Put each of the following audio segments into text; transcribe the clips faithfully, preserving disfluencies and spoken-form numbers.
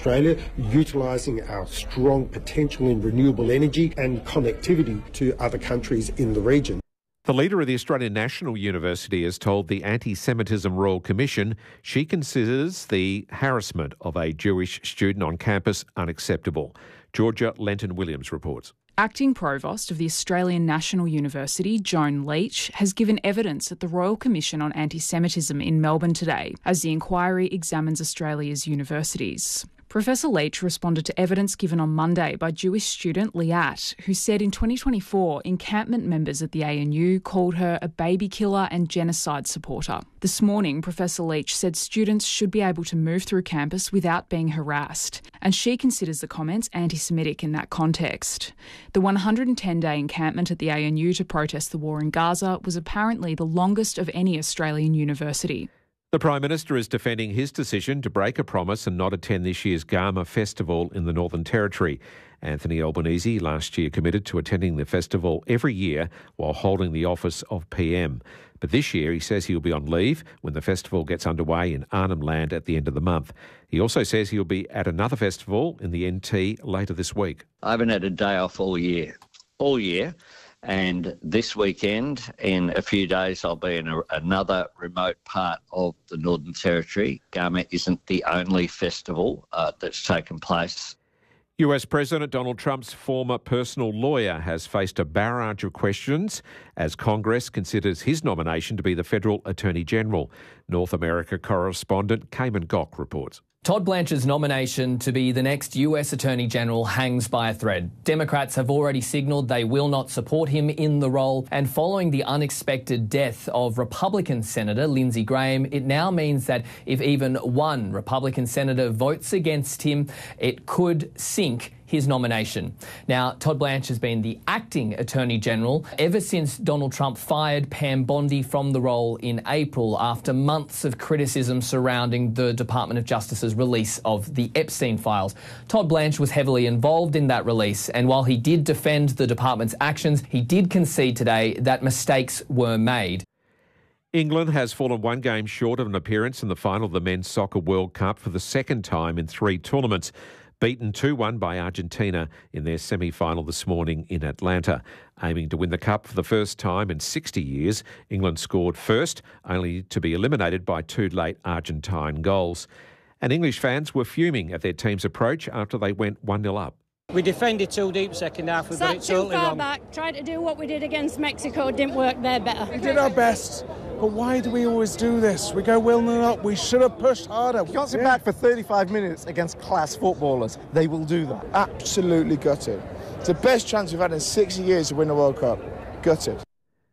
Australia, utilising our strong potential in renewable energy and connectivity to other countries in the region. The leader of the Australian National University has told the Anti-Semitism Royal Commission she considers the harassment of a Jewish student on campus unacceptable. Georgia Lenton-Williams reports. Acting Provost of the Australian National University, Joan Leach, has given evidence at the Royal Commission on Anti-Semitism in Melbourne today as the inquiry examines Australia's universities. Professor Leach responded to evidence given on Monday by Jewish student Liat, who said in twenty twenty-four encampment members at the A N U called her a baby killer and genocide supporter. This morning, Professor Leach said students should be able to move through campus without being harassed, and she considers the comments anti-Semitic in that context. The one hundred ten day encampment at the A N U to protest the war in Gaza was apparently the longest of any Australian university. The Prime Minister is defending his decision to break a promise and not attend this year's Garma Festival in the Northern Territory. Anthony Albanese last year committed to attending the festival every year while holding the office of P M. But this year he says he'll be on leave when the festival gets underway in Arnhem Land at the end of the month. He also says he'll be at another festival in the N T later this week. I haven't had a day off all year. All year. And this weekend, in a few days, I'll be in a, another remote part of the Northern Territory. Garma isn't the only festival uh, that's taken place. U S President Donald Trump's former personal lawyer has faced a barrage of questions as Congress considers his nomination to be the federal Attorney General. North America correspondent Cayman Gock reports. Todd Blanche's nomination to be the next U S Attorney General hangs by a thread. Democrats have already signalled they will not support him in the role, and following the unexpected death of Republican Senator Lindsey Graham, it now means that if even one Republican senator votes against him, it could sink his nomination. Now, Todd Blanche has been the acting Attorney General ever since Donald Trump fired Pam Bondi from the role in April after months of criticism surrounding the Department of Justice's release of the Epstein files. Todd Blanche was heavily involved in that release, and while he did defend the department's actions, he did concede today that mistakes were made. England has fallen one game short of an appearance in the final of the Men's Soccer World Cup for the second time in three tournaments. Beaten two one by Argentina in their semi-final this morning in Atlanta. Aiming to win the Cup for the first time in sixty years, England scored first, only to be eliminated by two late Argentine goals. And English fans were fuming at their team's approach after they went one nil up. We defended too deep second half. We got it totally wrong. Back, tried to do what we did against Mexico, didn't work there better. We did our best, but why do we always do this? We go one nil up, we should have pushed harder. You can't sit yeah. back for thirty-five minutes against class footballers. They will do that. Absolutely gutted. It's the best chance we've had in sixty years to win the World Cup. Gutted.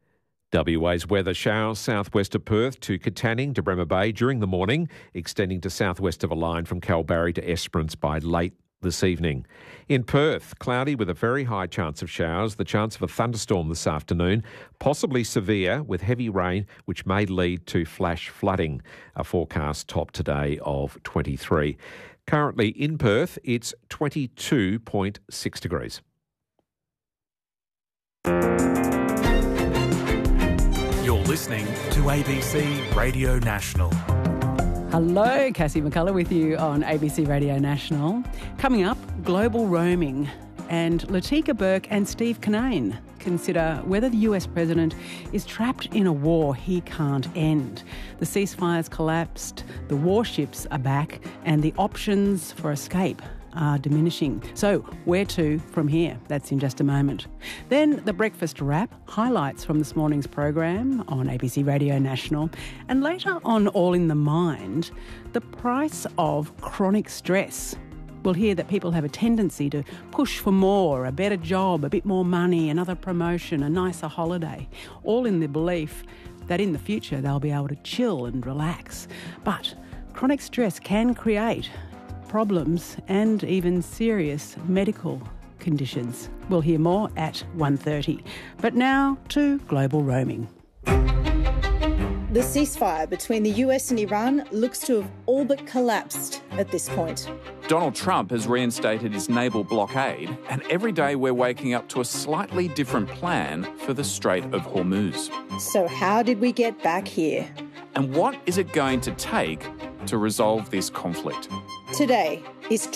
W A's weather: showers southwest of Perth to Katanning to Bremer Bay during the morning, extending to southwest of a line from Kalbarri to Esperance by late this evening. In Perth, cloudy with a very high chance of showers, the chance of a thunderstorm this afternoon, possibly severe with heavy rain which may lead to flash flooding. A forecast top today of twenty-three. Currently in Perth, it's twenty-two point six degrees. You're listening to A B C Radio National. Hello, Cassie McCullough with you on A B C Radio National. Coming up, global roaming, and Latika Burke and Steve Kinane consider whether the U S president is trapped in a war he can't end. The ceasefire's collapsed, the warships are back, and the options for escape are diminishing. So where to from here? That's in just a moment. Then the breakfast wrap, highlights from this morning's program on A B C Radio National. And later on All in the Mind, the price of chronic stress. We'll hear that people have a tendency to push for more, a better job, a bit more money, another promotion, a nicer holiday, all in the belief that in the future they'll be able to chill and relax. But chronic stress can create problems and even serious medical conditions. We'll hear more at one thirty. But now to global roaming. The ceasefire between the U S and Iran looks to have all but collapsed at this point. Donald Trump has reinstated his naval blockade, and every day we're waking up to a slightly different plan for the Strait of Hormuz. So how did we get back here? And what is it going to take to resolve this conflict? Today, is